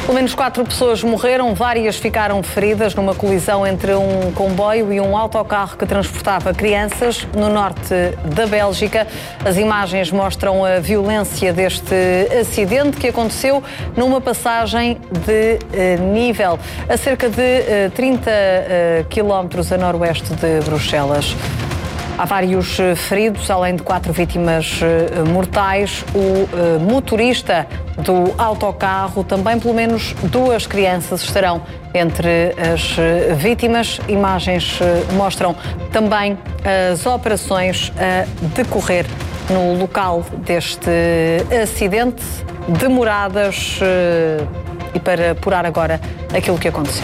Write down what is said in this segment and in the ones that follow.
Pelo menos 4 pessoas morreram, várias ficaram feridas numa colisão entre um comboio e um autocarro que transportava crianças no norte da Bélgica. As imagens mostram a violência deste acidente que aconteceu numa passagem de nível a cerca de 30 quilómetros a noroeste de Bruxelas. Há vários feridos, além de 4 vítimas mortais. O motorista do autocarro, também pelo menos 2 crianças estarão entre as vítimas. Imagens mostram também as operações a decorrer no local deste acidente, demoradas e para apurar agora aquilo que aconteceu.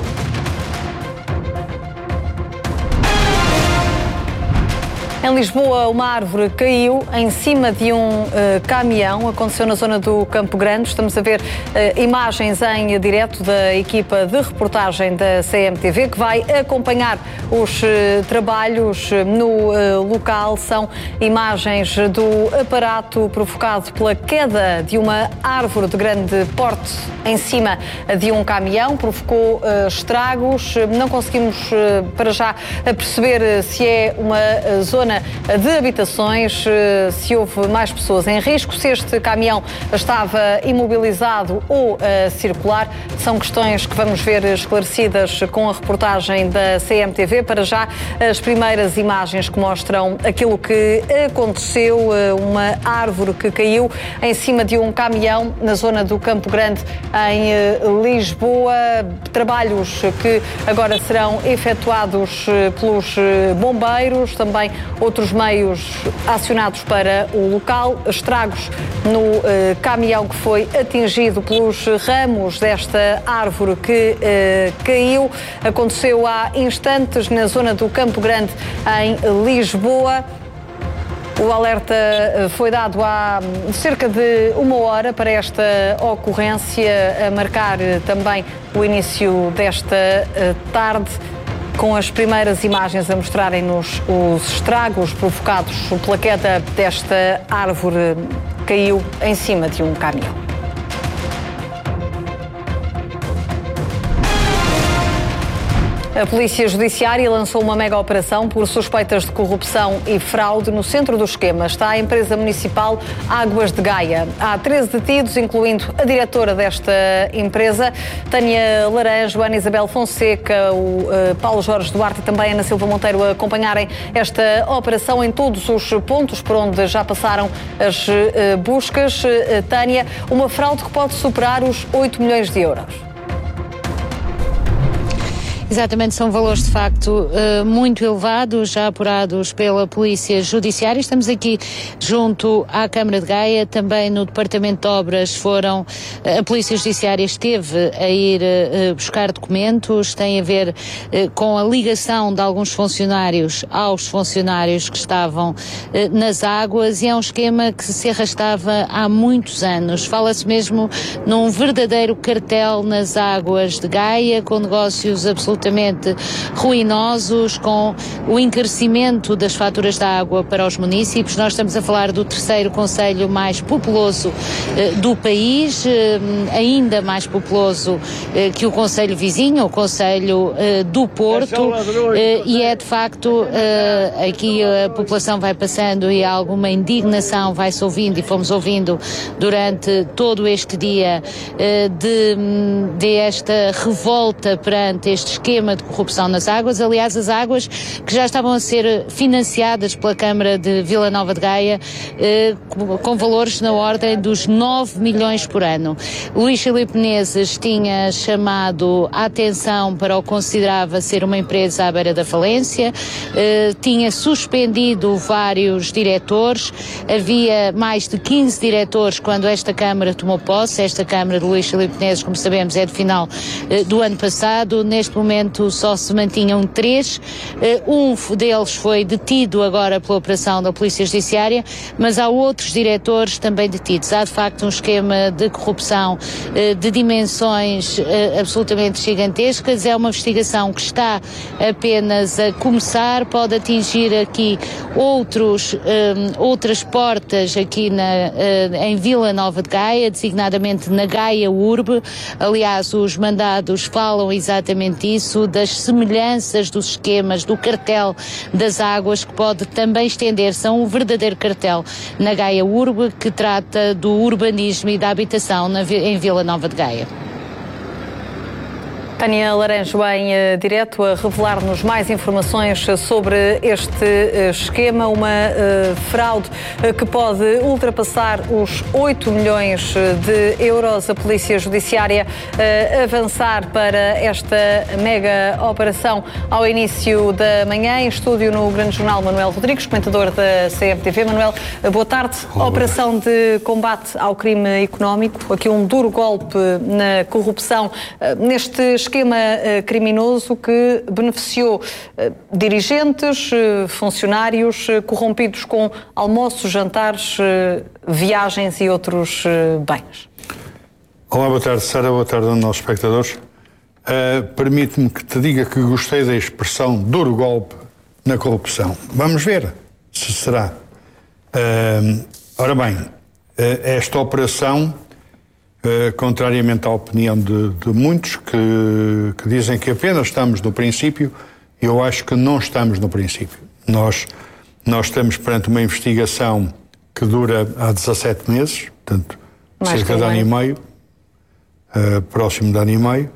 Em Lisboa, uma árvore caiu em cima de um caminhão. Aconteceu na zona do Campo Grande. Estamos a ver imagens em direto da equipa de reportagem da CMTV, que vai acompanhar os trabalhos no local. São imagens do aparato provocado pela queda de uma árvore de grande porte em cima de um caminhão. Provocou estragos. Não conseguimos, para já, perceber se é uma zona de habitações, se houve mais pessoas em risco, se este caminhão estava imobilizado ou a circular. São questões que vamos ver esclarecidas com a reportagem da CMTV. Para já, as primeiras imagens que mostram aquilo que aconteceu, uma árvore que caiu em cima de um caminhão na zona do Campo Grande, em Lisboa. Trabalhos que agora serão efetuados pelos bombeiros, também outros meios acionados para o local. Estragos no caminhão que foi atingido pelos ramos desta árvore que caiu. Aconteceu há instantes na zona do Campo Grande, em Lisboa. O alerta foi dado há cerca de 1 hora para esta ocorrência, a marcar também o início desta tarde, com as primeiras imagens a mostrarem-nos os estragos provocados pela queda desta árvore que caiu em cima de um caminhão. A Polícia Judiciária lançou uma mega operação por suspeitas de corrupção e fraude no centro do esquema. Está a empresa municipal Águas de Gaia. Há 13 detidos, incluindo a diretora desta empresa, Tânia Laranjo, Ana Isabel Fonseca, o Paulo Jorge Duarte e também Ana Silva Monteiro a acompanharem esta operação em todos os pontos por onde já passaram as buscas. Tânia, uma fraude que pode superar os 8 milhões de euros. Exatamente, são valores de facto muito elevados, já apurados pela Polícia Judiciária. Estamos aqui junto à Câmara de Gaia, também no Departamento de Obras a Polícia Judiciária esteve a ir buscar documentos, tem a ver com a ligação de alguns funcionários aos funcionários que estavam nas águas, e é um esquema que se arrastava há muitos anos. Fala-se mesmo num verdadeiro cartel nas águas de Gaia, com negócios absolutamente ruinosos, com o encarecimento das faturas da água para os municípios. Nós estamos a falar do 3º concelho mais populoso do país, ainda mais populoso que o concelho vizinho, o concelho do Porto, e é de facto, aqui a população vai passando e alguma indignação vai-se ouvindo, e fomos ouvindo durante todo este dia de esta revolta perante este esquema de corrupção nas águas. Aliás, as águas que já estavam a ser financiadas pela Câmara de Vila Nova de Gaia com valores na ordem dos 9 milhões por ano. Luís Filipe Menezes tinha chamado a atenção para o que considerava ser uma empresa à beira da falência, tinha suspendido vários diretores, havia mais de 15 diretores quando esta Câmara tomou posse. Esta Câmara de Luís Filipe Menezes, como sabemos, é do final do ano passado. Neste momento momento só se mantinham 3. Um deles foi detido agora pela operação da Polícia Judiciária, mas há outros diretores também detidos. Há de facto um esquema de corrupção de dimensões absolutamente gigantescas. É uma investigação que está apenas a começar, pode atingir aqui outras portas aqui em Vila Nova de Gaia, designadamente na Gaia Urbe. Aliás, os mandados falam exatamente isso, das semelhanças dos esquemas, do cartel das águas, que pode também estender-se a um verdadeiro cartel na Gaia Urbe, que trata do urbanismo e da habitação em Vila Nova de Gaia. Tânia Laranjo em direto a revelar-nos mais informações sobre este esquema, uma fraude que pode ultrapassar os 8 milhões de euros. A Polícia Judiciária avançar para esta mega operação ao início da manhã. Em estúdio no Grande Jornal, Manuel Rodrigues, comentador da CMTV. Manuel, boa tarde. Olá. Operação de combate ao crime económico, aqui um duro golpe na corrupção neste esquema criminoso que beneficiou dirigentes, funcionários corrompidos com almoços, jantares, viagens e outros bens. Olá, boa tarde, Sara, boa tarde aos nossos espectadores. Permite-me que te diga que gostei da expressão duro golpe na corrupção. Vamos ver se será. Ora bem, esta operação, contrariamente à opinião de muitos que dizem que apenas estamos no princípio, eu acho que não estamos no princípio. Nós estamos perante uma investigação que dura há 17 meses, portanto, cerca de ano e meio, próximo de ano e meio,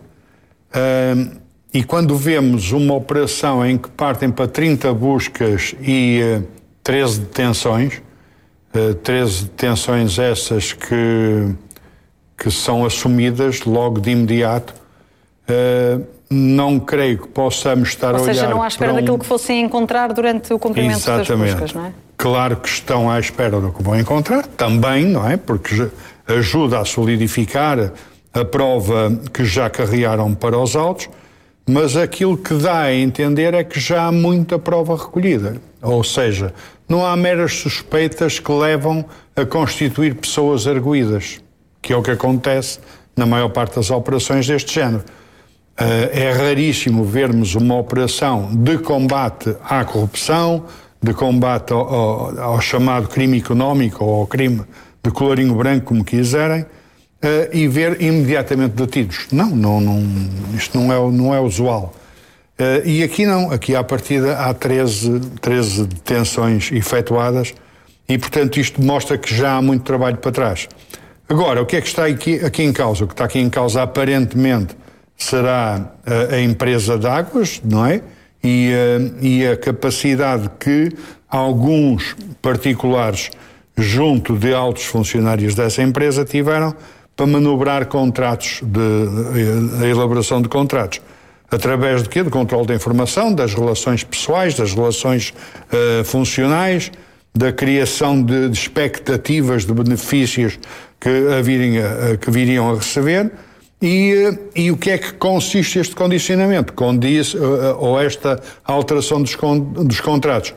e quando vemos uma operação em que partem para 30 buscas e 13 detenções, 13 detenções essas que são assumidas logo de imediato, não creio que possamos estar a olhar... Ou seja, não à espera daquilo que fossem encontrar durante o cumprimento das buscas, não é? Claro que estão à espera do que vão encontrar, também, não é? Porque ajuda a solidificar a prova que já carregaram para os autos, mas aquilo que dá a entender é que já há muita prova recolhida. Ou seja, não há meras suspeitas que levam a constituir pessoas arguidas, que é o que acontece na maior parte das operações deste género. É raríssimo vermos uma operação de combate à corrupção, de combate ao chamado crime económico ou ao crime de colorinho branco, como quiserem, e ver imediatamente detidos. Não, isto não é usual. E aqui não, aqui à partida há 13 detenções efetuadas e, portanto, isto mostra que já há muito trabalho para trás. Agora, o que é que está aqui em causa? O que está aqui em causa, aparentemente, será a empresa de águas, não é? E a capacidade que alguns particulares, junto de altos funcionários dessa empresa, tiveram para manobrar contratos, a elaboração de contratos. Através de quê? Do controle da informação, das relações pessoais, das relações funcionais, da criação de expectativas de benefícios que viriam a receber. E o que é que consiste este condicionamento? Ou esta alteração dos contratos?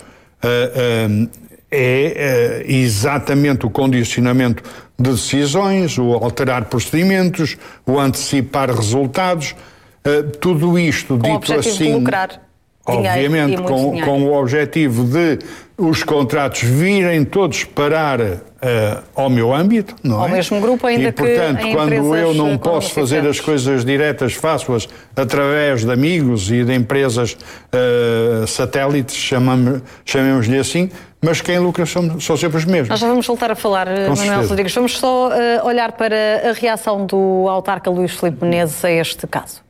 É exatamente o condicionamento de decisões, o alterar procedimentos, o antecipar resultados, tudo isto com dito assim... De lucrar. Obviamente, com o objetivo de os contratos virem todos parar ao meu âmbito, não é? Ao mesmo grupo, ainda que portanto, quando eu não posso fazer as coisas diretas, faço-as através de amigos e de empresas satélites, chamemos-lhe assim, mas quem lucra são sempre os mesmos. Nós já vamos voltar a falar, Manuel Rodrigues. Vamos só olhar para a reação do autarca Luís Filipe Menezes a este caso.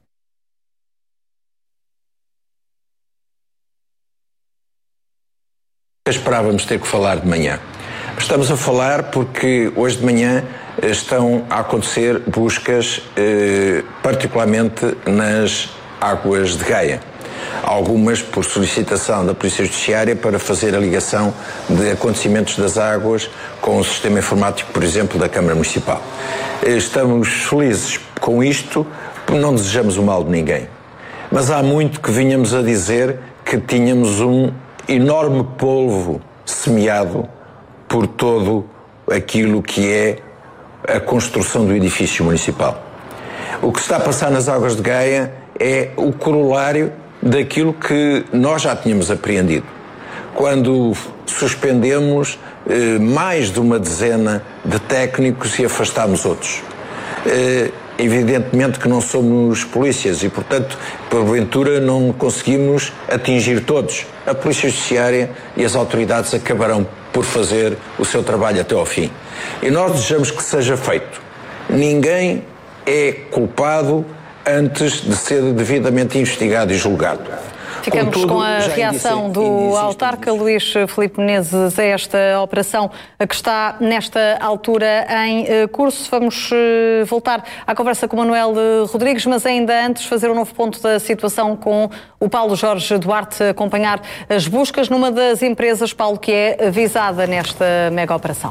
Esperávamos ter que falar de manhã. Estamos a falar porque hoje de manhã estão a acontecer buscas, particularmente nas águas de Gaia. Algumas por solicitação da Polícia Judiciária para fazer a ligação de acontecimentos das águas com o sistema informático, por exemplo, da Câmara Municipal. Estamos felizes com isto, não desejamos o mal de ninguém. Mas há muito que vinhamos a dizer que tínhamos um enorme polvo semeado por todo aquilo que é a construção do edifício municipal. O que se está a passar nas Águas de Gaia é o corolário daquilo que nós já tínhamos apreendido. Quando suspendemos mais de uma dezena de técnicos e afastámos outros. Evidentemente que não somos polícias e, portanto, porventura não conseguimos atingir todos. A Polícia Judiciária e as autoridades acabarão por fazer o seu trabalho até ao fim. E nós desejamos que seja feito. Ninguém é culpado antes de ser devidamente investigado e julgado. Ficamos contudo, com a reação do autarca Luís Filipe Menezes a esta operação que está nesta altura em curso. Vamos voltar à conversa com o Manuel Rodrigues, mas ainda antes fazer um novo ponto da situação com o Paulo Jorge Duarte, acompanhar as buscas numa das empresas, Paulo, que é visada nesta mega operação.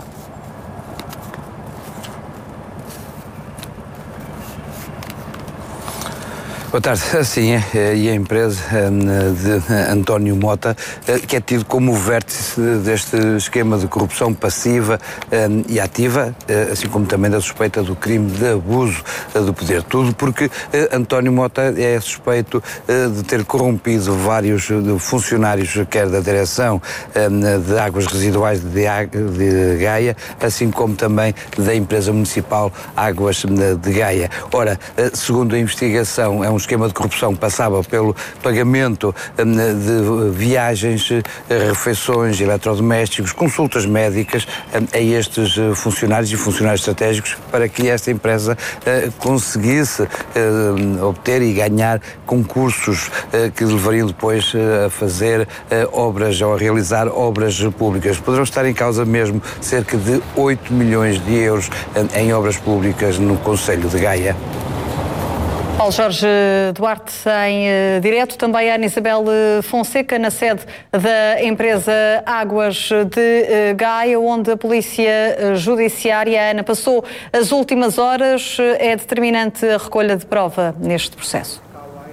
Boa tarde. Sim, e a empresa de António Mota, que é tido como o vértice deste esquema de corrupção passiva e ativa, assim como também da suspeita do crime de abuso do poder. Tudo porque António Mota é suspeito de ter corrompido vários funcionários, quer da direção de águas residuais de Gaia, assim como também da empresa municipal Águas de Gaia. Ora, segundo a investigação, é um esquema de corrupção que passava pelo pagamento de viagens, refeições, eletrodomésticos, consultas médicas a estes funcionários e funcionários estratégicos para que esta empresa conseguisse obter e ganhar concursos que levariam depois a fazer obras ou a realizar obras públicas. Poderão estar em causa mesmo cerca de 8 milhões de euros em obras públicas no Concelho de Gaia. Paulo Jorge Duarte em direto, também a Ana Isabel Fonseca na sede da empresa Águas de Gaia, onde a Polícia Judiciária, Ana, passou as últimas horas. É determinante a recolha de prova neste processo?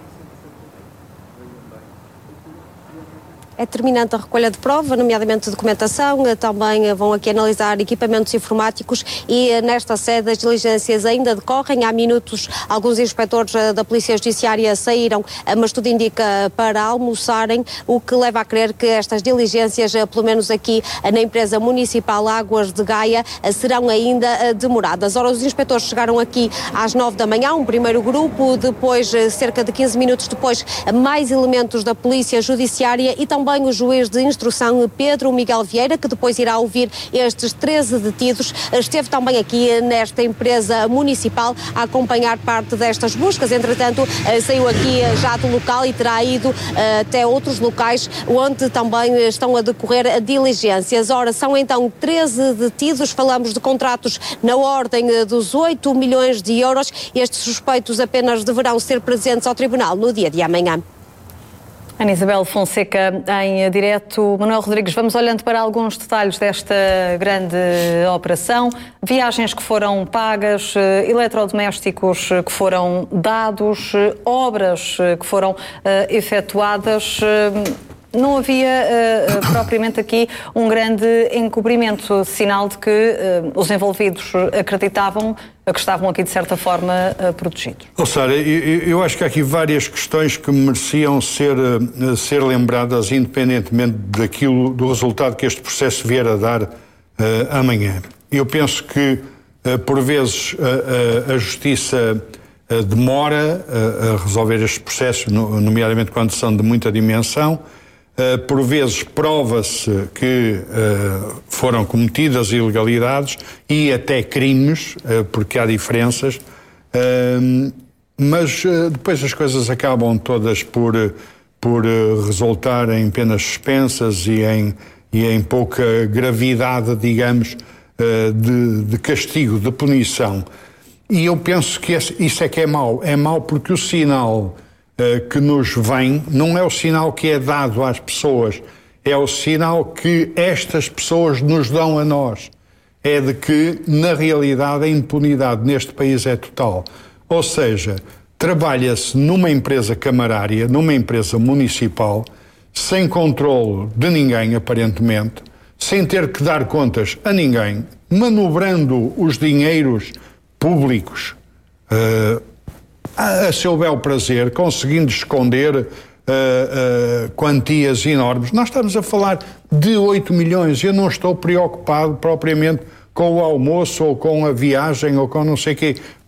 É determinante a recolha de prova, nomeadamente documentação, também vão aqui analisar equipamentos informáticos e nesta sede as diligências ainda decorrem. Há minutos alguns inspectores da Polícia Judiciária saíram, mas tudo indica para almoçarem, o que leva a crer que estas diligências, pelo menos aqui na empresa municipal Águas de Gaia, serão ainda demoradas. Ora, os inspectores chegaram aqui às 9 da manhã, um primeiro grupo, depois, cerca de 15 minutos depois, mais elementos da Polícia Judiciária e também o juiz de instrução Pedro Miguel Vieira, que depois irá ouvir estes 13 detidos, esteve também aqui nesta empresa municipal a acompanhar parte destas buscas. Entretanto, saiu aqui já do local e terá ido até outros locais onde também estão a decorrer diligências. Ora, são então 13 detidos, falamos de contratos na ordem dos 8 milhões de euros. Estes suspeitos apenas deverão ser presentes ao tribunal no dia de amanhã. Ana Isabel Fonseca em direto. Manuel Rodrigues, vamos olhando para alguns detalhes desta grande operação. Viagens que foram pagas, eletrodomésticos que foram dados, obras que foram efetuadas. Não havia propriamente aqui um grande encobrimento, sinal de que os envolvidos acreditavam que estavam aqui de certa forma protegidos. Sara, eu acho que há aqui várias questões que mereciam ser lembradas independentemente do resultado que este processo vier a dar amanhã. Eu penso que por vezes a Justiça demora a resolver estes processos, nomeadamente quando são de muita dimensão. Por vezes prova-se que foram cometidas ilegalidades e até crimes, porque há diferenças, mas depois as coisas acabam todas por resultar em penas suspensas e em pouca gravidade, digamos, de castigo, de punição. E eu penso que isso é que é mau. É mau porque o sinal que nos vem não é o sinal que é dado às pessoas, é o sinal que estas pessoas nos dão a nós. É de que, na realidade, a impunidade neste país é total. Ou seja, trabalha-se numa empresa camarária, numa empresa municipal, sem controle de ninguém, aparentemente, sem ter que dar contas a ninguém, manobrando os dinheiros públicos a seu bel prazer, conseguindo esconder quantias enormes. Nós estamos a falar de 8 milhões. Eu não estou preocupado propriamente com o almoço ou com a viagem ou com não sei o quê.